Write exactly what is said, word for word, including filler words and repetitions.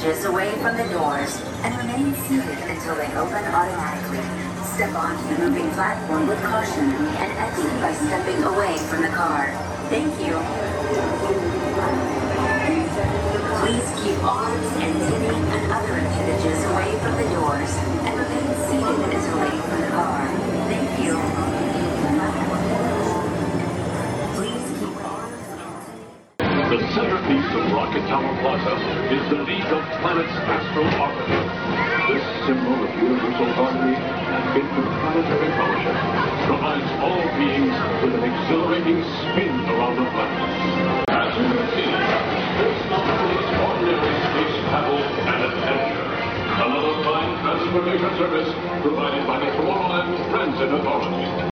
appendages away from the doors and remain seated until they open automatically. Step onto the moving platform with caution and exit by stepping away from the car. Thank you. Please keep arms and knitting and other appendages away from the doors and remain seated until they open the car. Thank you. Please keep arms and... The centerpiece of Rocket Tower Plaza is the League of Planets Astro-Orbiter. This symbol of universal harmony and interplanetary fellowship provides all beings with an exhilarating spin around the planet. As you can see, this not only ordinary space travel and adventure. Another fine transportation service provided by the Tomorrowland Transit Authority.